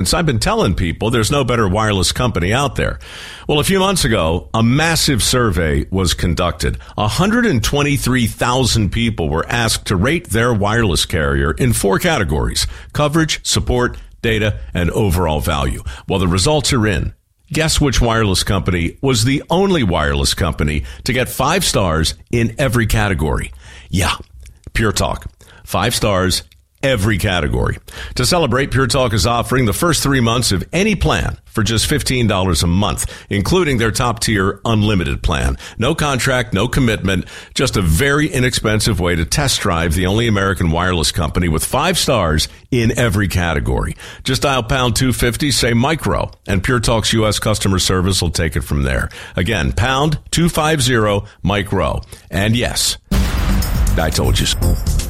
months, I've been telling people there's no better wireless company out there. Well, a few months ago, a massive survey was conducted. 123,000 people were asked to rate their wireless carrier in 4 categories: coverage, support, data, and overall value. Well, the results are in. Guess which wireless company was the only wireless company to get 5 stars in every category? Yeah, Pure Talk. 5 stars, every category. To celebrate, Pure Talk is offering the first 3 months of any plan for just $15 a month, including their top-tier unlimited plan. No contract, no commitment, just a very inexpensive way to test drive the only American wireless company with 5 stars in every category. Just dial pound 250, say micro, and Pure Talk's U.S. customer service will take it from there. Again, pound 250 micro. And yes, I told you so.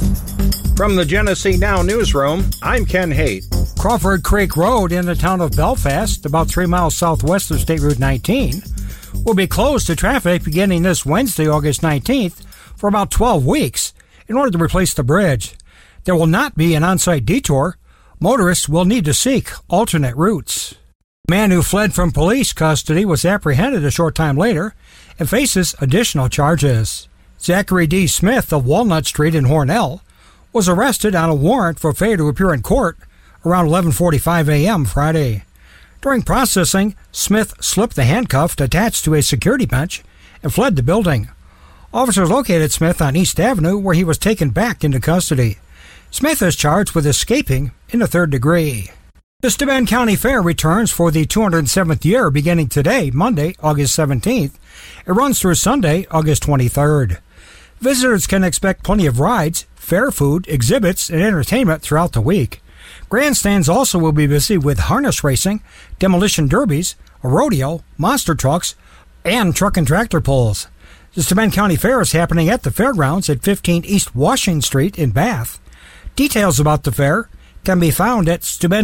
From the Genesee Now newsroom, I'm Ken Haight. Crawford Creek Road in the town of Belfast, about 3 miles southwest of State Route 19, will be closed to traffic beginning this Wednesday, August 19th, for about 12 weeks in order to replace the bridge. There will not be an on-site detour. Motorists will need to seek alternate routes. The man who fled from police custody was apprehended a short time later and faces additional charges. Zachary D. Smith of Walnut Street in Hornell was arrested on a warrant for failure to appear in court around 11:45 a.m. Friday. During processing, Smith slipped the handcuff attached to a security bench and fled the building. Officers located Smith on East Avenue, where he was taken back into custody. Smith is charged with escaping in the 3rd degree. The Steuben County Fair returns for the 207th year beginning today, Monday, August 17th. It runs through Sunday, August 23rd. Visitors can expect plenty of rides, fair food, exhibits, and entertainment throughout the week. Grandstands also will be busy with harness racing, demolition derbies, a rodeo, monster trucks, and truck and tractor pulls. The Steuben County Fair is happening at the fairgrounds at 15 East Washington Street in Bath. Details about the fair can be found at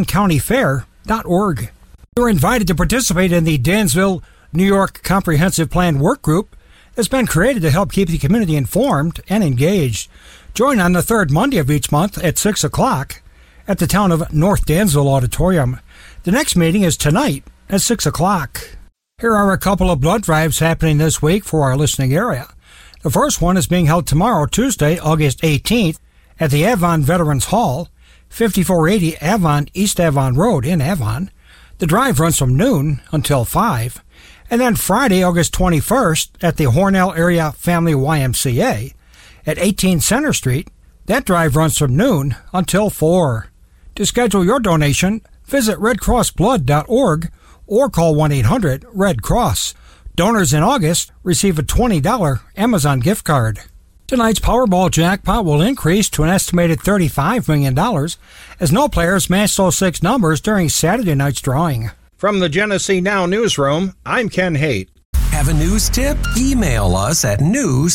SteubenCountyFair.org. You're invited to participate in the Dansville, New York Comprehensive Plan Work Group that's been created to help keep the community informed and engaged. Join on the 3rd Monday of each month at 6 o'clock at the Town of North Dansville Auditorium. The next meeting is tonight at 6 o'clock. Here are a couple of blood drives happening this week for our listening area. The first one is being held tomorrow, Tuesday, August 18th, at the Avon Veterans Hall, 5480 Avon East Avon Road in Avon. The drive runs from noon until 5. And then Friday, August 21st, at the Hornell Area Family YMCA at 18 Center Street. That drive runs from noon until 4. To schedule your donation, visit redcrossblood.org or call 1-800-RED-CROSS. Donors in August receive a $20 Amazon gift card. Tonight's Powerball jackpot will increase to an estimated $35 million as no players matched all 6 numbers during Saturday night's drawing. From the Genesee Now newsroom, I'm Ken Haight. Have a news tip? Email us at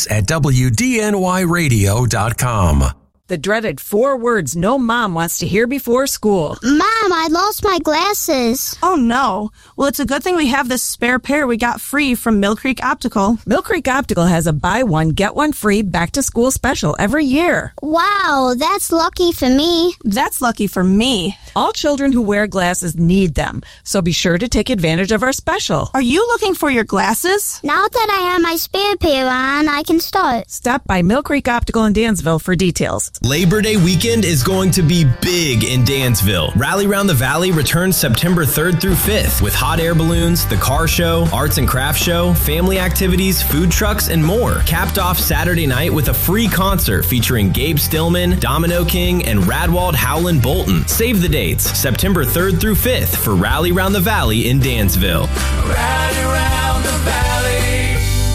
news@wdnyradio.com. The dreaded 4 words no mom wants to hear before school. Mom, I lost my glasses. Oh, no. Well, it's a good thing we have this spare pair we got free from Mill Creek Optical. Mill Creek Optical has a buy one, get one free back-to-school special every year. Wow, that's lucky for me. That's lucky for me. All children who wear glasses need them, so be sure to take advantage of our special. Are you looking for your glasses? Now that I have my spare pair on, I can start. Stop by Mill Creek Optical in Dansville for details. Labor Day weekend is going to be big in Dansville. Rally Round the Valley returns September 3rd through 5th with hot air balloons, the car show, arts and crafts show, family activities, food trucks, and more. Capped off Saturday night with a free concert featuring Gabe Stillman, Domino King, and Radwald Howland Bolton. Save the dates, September 3rd through 5th for Rally Round the Valley in Dansville. Rally Round the Valley.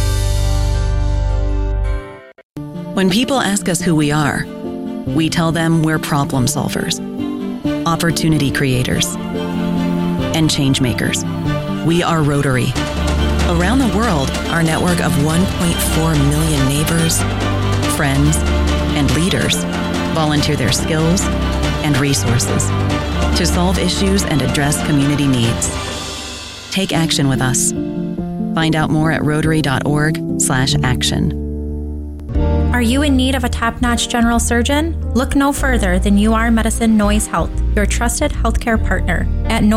When people ask us who we are, we tell them we're problem solvers, opportunity creators, and change makers. We are Rotary. Around the world, our network of 1.4 million neighbors, friends, and leaders volunteer their skills and resources to solve issues and address community needs. Take action with us. Find out more at rotary.org/action. Are you in need of a top-notch general surgeon? Look no further than UR Medicine Noise Health, your trusted healthcare partner. At